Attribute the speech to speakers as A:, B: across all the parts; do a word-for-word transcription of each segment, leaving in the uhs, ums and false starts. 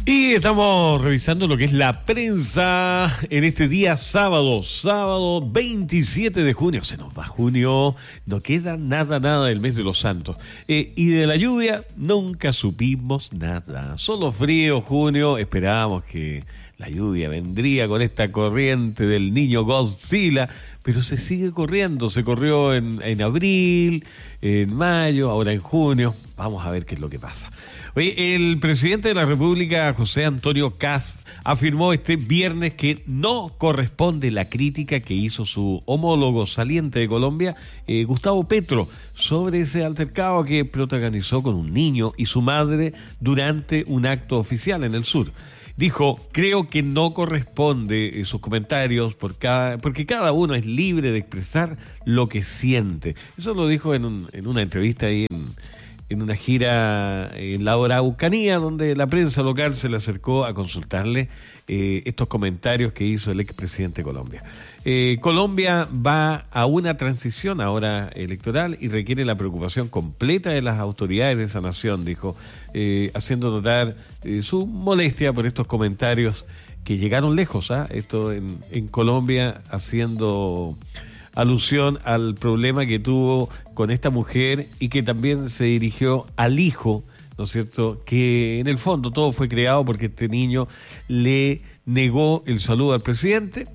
A: Y estamos revisando lo que es la prensa en este día sábado, sábado veintisiete de junio. Se nos va junio, no queda nada, nada del mes de los santos. Eh, y de la lluvia nunca supimos nada. Solo frío, junio, esperábamos que la lluvia vendría con esta corriente del niño Godzilla, pero se sigue corriendo. Se corrió en, en abril, en mayo, ahora en junio. Vamos a ver qué es lo que pasa. Oye, el presidente de la República, José Antonio Kast, afirmó este viernes que no corresponde la crítica que hizo su homólogo saliente de Colombia, eh, Gustavo Petro, sobre ese altercado que protagonizó con un niño y su madre durante un acto oficial en el sur. Dijo, creo que no corresponde sus comentarios por cada, porque cada uno es libre de expresar lo que siente. Eso lo dijo en, un, en una entrevista ahí en... en una gira en la Araucanía, donde la prensa local se le acercó a consultarle eh, estos comentarios que hizo el expresidente de Colombia. Eh, Colombia va a una transición ahora electoral y requiere la preocupación completa de las autoridades de esa nación, dijo, eh, haciendo notar eh, su molestia por estos comentarios que llegaron lejos, ¿ah? Esto en, en Colombia, haciendo alusión al problema que tuvo con esta mujer y que también se dirigió al hijo, ¿no es cierto?, que en el fondo todo fue creado porque este niño le negó el saludo al presidente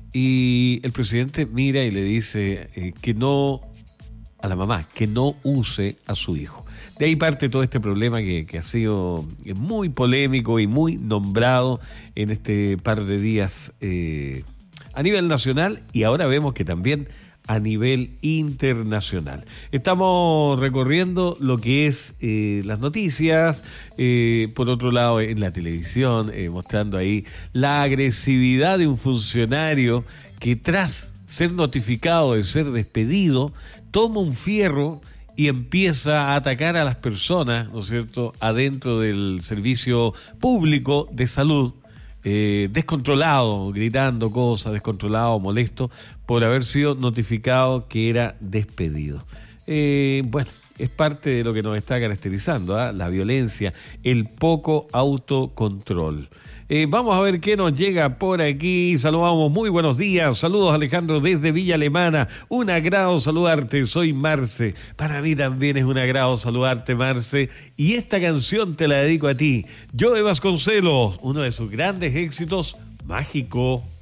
A: y el presidente mira y le dice eh, que no, a la mamá, que no use a su hijo. De ahí parte todo este problema que, que ha sido muy polémico y muy nombrado en este par de días eh, a nivel nacional, y ahora vemos que también a nivel internacional. Estamos recorriendo lo que es eh, las noticias, eh, por otro lado en la televisión, eh, mostrando ahí la agresividad de un funcionario que tras ser notificado de ser despedido, toma un fierro y empieza a atacar a las personas, ¿no es cierto?, adentro del servicio público de salud. Eh, descontrolado, gritando cosas, descontrolado, molesto, por haber sido notificado que era despedido. Eh, bueno, es parte de lo que nos está caracterizando, ¿eh? La violencia, el poco autocontrol. Eh, vamos a ver qué nos llega por aquí. Saludamos, muy buenos días. Saludos, Alejandro, desde Villa Alemana. Un agrado saludarte, soy Marce. Para mí también es un agrado saludarte, Marce. Y esta canción te la dedico a ti. Joe Vasconcelos, uno de sus grandes éxitos, Mágico.